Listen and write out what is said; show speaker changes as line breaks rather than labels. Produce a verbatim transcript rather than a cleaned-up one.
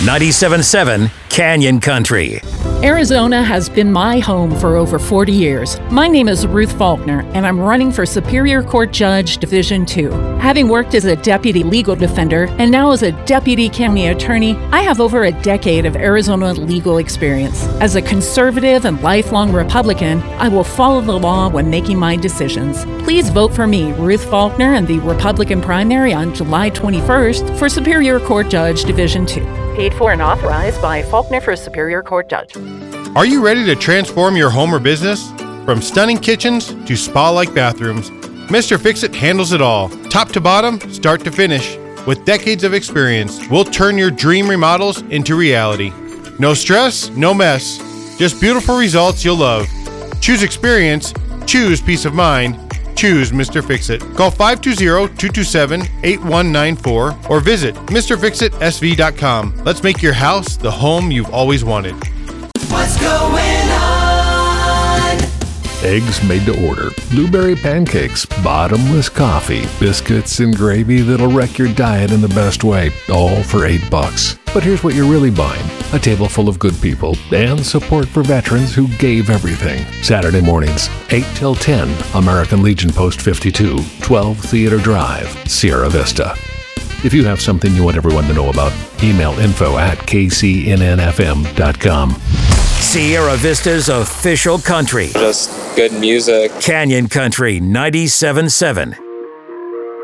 ninety-seven point seven Canyon Country.
Arizona has been my home for over forty years. My name is Ruth Faulkner, and I'm running for Superior Court Judge Division two. Having worked as a deputy legal defender and now as a deputy county attorney, I have over a decade of Arizona legal experience. As a conservative and lifelong Republican, I will follow the law when making my decisions. Please vote for me, Ruth Faulkner, in the Republican primary on July twenty-first for Superior Court Judge Division two. Paid for and authorized by Faulkner for Superior Court Judge.
Are you ready to transform your home or business? From stunning kitchens to spa-like bathrooms, Mister Fix-It handles it all. Top to bottom, start to finish. With decades of experience, we'll turn your dream remodels into reality. No stress, no mess. Just beautiful results you'll love. Choose experience, choose peace of mind, choose Mister Fix-It. Call five two zero, two two seven, eight one nine four or visit Mr Fix It S V dot com. Let's make your house the home you've always wanted.
What's going on?
Eggs made to order, blueberry pancakes, bottomless coffee, biscuits and gravy that'll wreck your diet in the best way, all for eight bucks. But here's what you're really buying: a table full of good people and support for veterans who gave everything. Saturday mornings, eight till ten, American Legion Post fifty-two, twelve Theater Drive, Sierra Vista. If you have something you want everyone to know about, email info at k c n n f m dot com.
Sierra Vista's official country.
Just good music.
Canyon Country ninety-seven point seven.